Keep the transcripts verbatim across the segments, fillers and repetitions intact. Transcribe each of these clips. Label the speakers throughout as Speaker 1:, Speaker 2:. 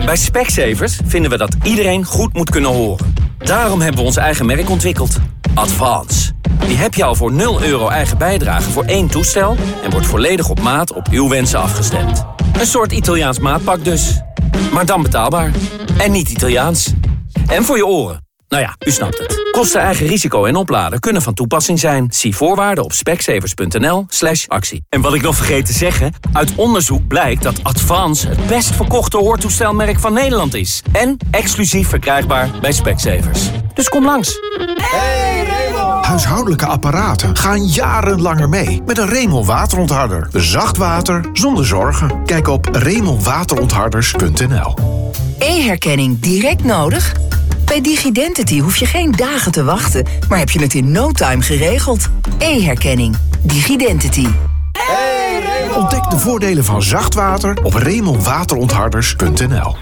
Speaker 1: Bij Specsavers vinden we dat iedereen goed moet kunnen horen. Daarom hebben we ons eigen merk ontwikkeld. Advance. Die heb je al voor nul euro eigen bijdrage voor één toestel... en wordt volledig op maat op uw wensen afgestemd. Een soort Italiaans maatpak dus. Maar dan betaalbaar. En niet Italiaans. En voor je oren. Nou ja, u snapt het. Kosten, eigen risico en opladen kunnen van toepassing zijn. Zie voorwaarden op specsavers.nl slash actie. En wat ik nog vergeet te zeggen... uit onderzoek blijkt dat Advance het best verkochte hoortoestelmerk van Nederland is. En exclusief verkrijgbaar bij Specsavers. Dus kom langs.
Speaker 2: Hey, Raymond! Huishoudelijke apparaten gaan jarenlanger mee met een Raymond waterontharder. Zacht water zonder zorgen. Kijk op raymond waterontharders punt n l.
Speaker 3: E-herkenning direct nodig? Bij Digidentity hoef je geen dagen te wachten, maar heb je het in no time geregeld. E-herkenning. Digidentity.
Speaker 2: Hey, Raymond! Ontdek de voordelen van zacht water op raymond waterontharders punt n l.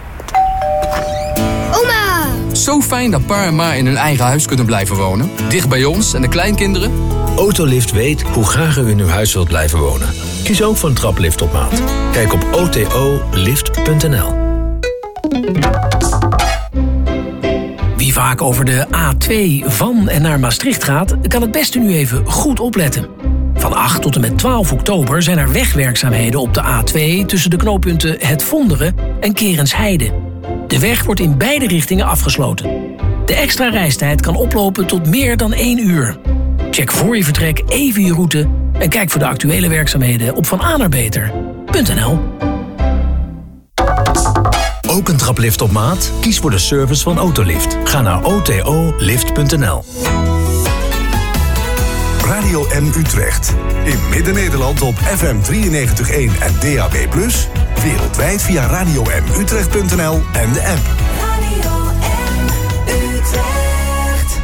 Speaker 4: Oma!
Speaker 5: Zo fijn dat pa en ma in hun eigen huis kunnen blijven wonen. Dicht bij ons en de kleinkinderen.
Speaker 6: Autolift weet hoe graag u in uw huis wilt blijven wonen. Kies ook voor een traplift op maat. Kijk op o t o lift punt n l.
Speaker 7: Wie vaak over de A twee van en naar Maastricht gaat, kan het beste nu even goed opletten. Van acht tot en met twaalf oktober zijn er wegwerkzaamheden op de A twee... tussen de knooppunten Het Vonderen en Kerensheide. De weg wordt in beide richtingen afgesloten. De extra reistijd kan oplopen tot meer dan één uur. Check voor je vertrek even je route... en kijk voor de actuele werkzaamheden op van a naar beter punt n l.
Speaker 6: Ook een traplift op maat? Kies voor de service van Autolift. Ga naar o t o lift punt n l.
Speaker 8: Radio M Utrecht. In Midden-Nederland op F M drieënnegentig komma één en D A B plus. Wereldwijd via radio m utrecht punt n l en de app.
Speaker 9: Radio M Utrecht.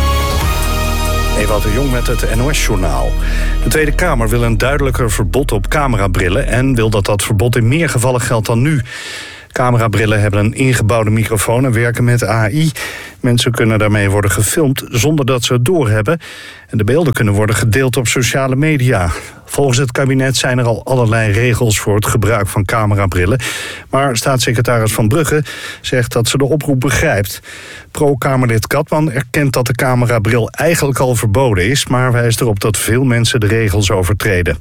Speaker 10: Ewout de Jong met het N O S-journaal. De Tweede Kamer wil een duidelijker verbod op camerabrillen... en wil dat dat verbod in meer gevallen geldt dan nu. Camerabrillen hebben een ingebouwde microfoon en werken met A I. Mensen kunnen daarmee worden gefilmd zonder dat ze het doorhebben. En de beelden kunnen worden gedeeld op sociale media. Volgens het kabinet zijn er al allerlei regels voor het gebruik van camerabrillen. Maar staatssecretaris Van Brugge zegt dat ze de oproep begrijpt. Pro-Kamerlid Katman erkent dat de camerabril eigenlijk al verboden is... maar wijst erop dat veel mensen de regels overtreden.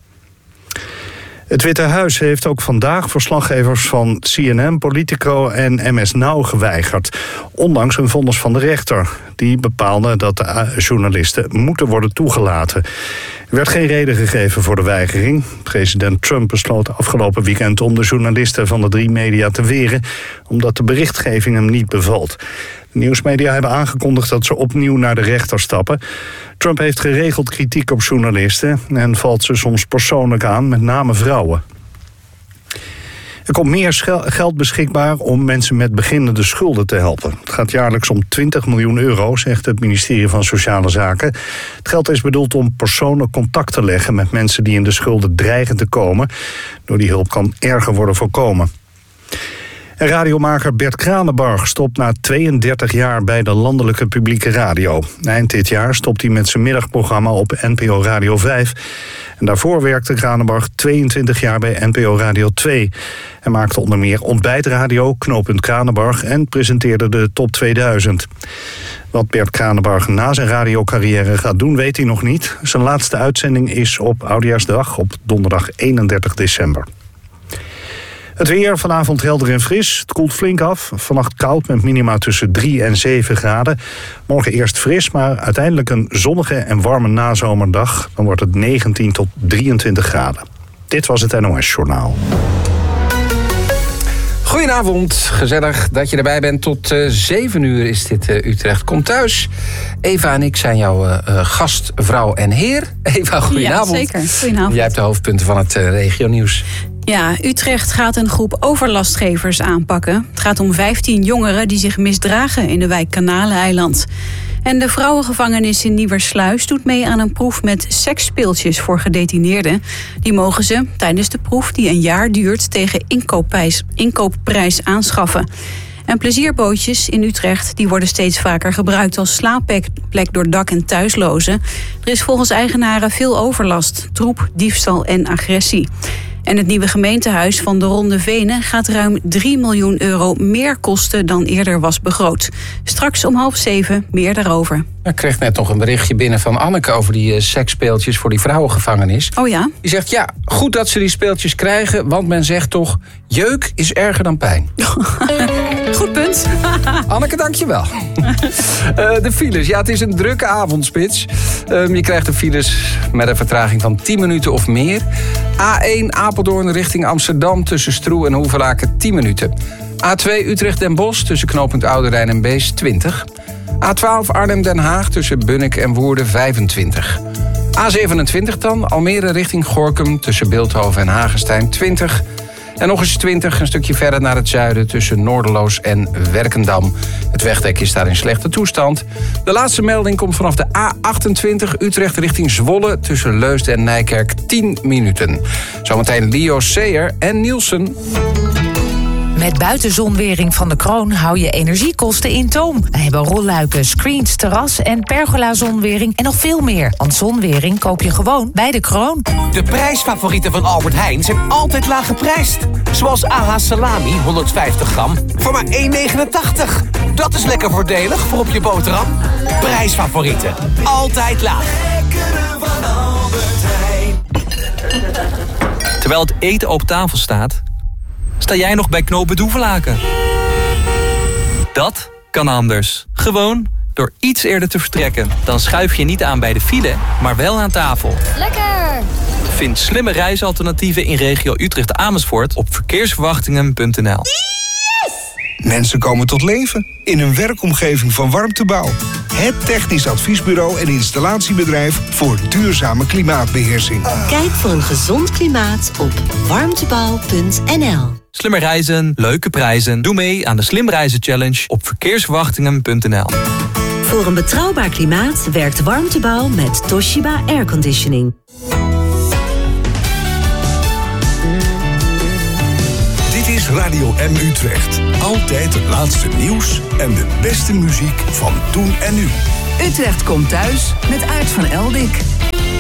Speaker 10: Het Witte Huis heeft ook vandaag verslaggevers van C N N, Politico en M S Now geweigerd. Ondanks een vonnis van de rechter. Die bepaalde dat de journalisten moeten worden toegelaten. Er werd geen reden gegeven voor de weigering. President Trump besloot afgelopen weekend om de journalisten van de drie media te weren, omdat de berichtgeving hem niet bevalt. De nieuwsmedia hebben aangekondigd dat ze opnieuw naar de rechter stappen. Trump heeft geregeld kritiek op journalisten en valt ze soms persoonlijk aan, met name vrouwen. Er komt meer geld beschikbaar om mensen met beginnende schulden te helpen. Het gaat jaarlijks om twintig miljoen euro, zegt het ministerie van Sociale Zaken. Het geld is bedoeld om persoonlijk contact te leggen met mensen die in de schulden dreigen te komen. Door die hulp kan erger worden voorkomen. En radiomaker Bert Kranenbarg stopt na tweeëndertig jaar bij de landelijke publieke radio. Eind dit jaar stopt hij met zijn middagprogramma op N P O Radio vijf. En daarvoor werkte Kranenbarg tweeëntwintig jaar bij N P O Radio twee. Hij maakte onder meer ontbijtradio, Knooppunt Kranenbarg en presenteerde de Top tweeduizend. Wat Bert Kranenbarg na zijn radiocarrière gaat doen, weet hij nog niet. Zijn laatste uitzending is op Oudejaarsdag op donderdag eenendertig december. Het weer, vanavond helder en fris. Het koelt flink af. Vannacht koud met minima tussen drie en zeven graden. Morgen eerst fris, maar uiteindelijk een zonnige en warme nazomerdag. Dan wordt het negentien tot drieëntwintig graden. Dit was het N O S-journaal.
Speaker 11: Goedenavond, gezellig dat je erbij bent. Tot uh, zeven uur is dit uh, Utrecht Komt Thuis. Eva en ik zijn jouw uh, gast, vrouw en heer. Eva, goedenavond.
Speaker 12: Ja, zeker. Goedenavond.
Speaker 11: Jij hebt de hoofdpunten van het uh, regionieuws.
Speaker 12: Ja, Utrecht gaat een groep overlastgevers aanpakken. Het gaat om vijftien jongeren die zich misdragen in de wijk Kanaleneiland. En de vrouwengevangenis in Nieuwersluis doet mee aan een proef met seksspeeltjes voor gedetineerden. Die mogen ze tijdens de proef, die een jaar duurt, tegen inkoopprijs, inkoopprijs aanschaffen. En plezierbootjes in Utrecht die worden steeds vaker gebruikt als slaapplek door dak- en thuislozen. Er is volgens eigenaren veel overlast, troep, diefstal en agressie. En het nieuwe gemeentehuis van de Ronde Venen gaat ruim drie miljoen euro meer kosten dan eerder was begroot. Straks om half zeven meer daarover.
Speaker 11: Ik kreeg net nog een berichtje binnen van Anneke over die uh, seksspeeltjes voor die vrouwengevangenis.
Speaker 12: Oh ja?
Speaker 11: Die zegt, ja, goed dat ze die speeltjes krijgen, want men zegt toch, jeuk is erger dan pijn.
Speaker 12: Goed punt.
Speaker 11: Anneke, dankjewel. uh, de files, ja, het is een drukke avondspits. Uh, je krijgt de files met een vertraging van tien minuten of meer. A één Apeldoorn richting Amsterdam tussen Stroe en Hoevelaken tien minuten. A twee Utrecht-Den Bosch tussen knooppunt Oude Rijn en Bees twintig. A twaalf Arnhem-Den Haag tussen Bunnik en Woerden vijfentwintig. A zevenentwintig dan, Almere richting Gorinchem tussen Bilthoven en Hagestein twintig. En nog eens twintig, een stukje verder naar het zuiden tussen Noorderloos en Werkendam. Het wegdek is daar in slechte toestand. De laatste melding komt vanaf de A achtentwintig Utrecht richting Zwolle tussen Leusden en Nijkerk tien minuten. Zometeen Leo Sayer en Nielsen.
Speaker 4: Met buitenzonwering van de Kroon hou je energiekosten in toom. We hebben rolluiken, screens, terras en pergola-zonwering en nog veel meer. Want zonwering koop je gewoon bij de Kroon.
Speaker 13: De prijsfavorieten van Albert Heijn zijn altijd laag geprijsd. Zoals A H salami, honderdvijftig gram, voor maar één negenentachtig. Dat is lekker voordelig voor op je boterham. Prijsfavorieten, altijd laag.
Speaker 14: Terwijl het eten op tafel staat, sta jij nog bij knooppunt Hoevelaken? Dat kan anders. Gewoon door iets eerder te vertrekken. Dan schuif je niet aan bij de file, maar wel aan tafel.
Speaker 15: Lekker!
Speaker 14: Vind slimme reisalternatieven in regio Utrecht-Amersfoort op verkeersverwachtingen punt n l.
Speaker 16: Mensen komen tot leven in een werkomgeving van Warmtebouw. Het technisch adviesbureau en installatiebedrijf voor duurzame klimaatbeheersing.
Speaker 17: Kijk voor een gezond klimaat op warmtebouw punt n l.
Speaker 14: Slimmer reizen, leuke prijzen. Doe mee aan de Slim Reizen Challenge op verkeersverwachtingen punt n l.
Speaker 17: Voor een betrouwbaar klimaat werkt Warmtebouw met Toshiba Airconditioning.
Speaker 8: Dit is Radio M Utrecht. Altijd het laatste nieuws en de beste muziek van toen en nu.
Speaker 3: Utrecht komt thuis met Aart van Eldik.